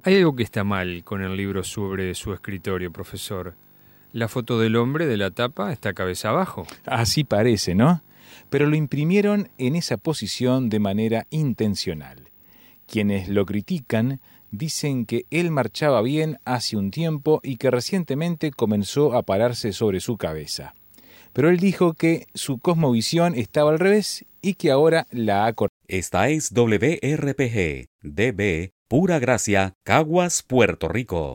Hay algo que está mal con el libro sobre su escritorio, profesor. La foto del hombre de la tapa está cabeza abajo. Así parece, ¿no? Pero lo imprimieron en esa posición de manera intencional. Quienes lo critican dicen que él marchaba bien hace un tiempo y que recientemente comenzó a pararse sobre su cabeza. Pero él dijo que su cosmovisión estaba al revés y que ahora la ha corregido. Esta es WRPG, DB, Pura Gracia, Caguas, Puerto Rico.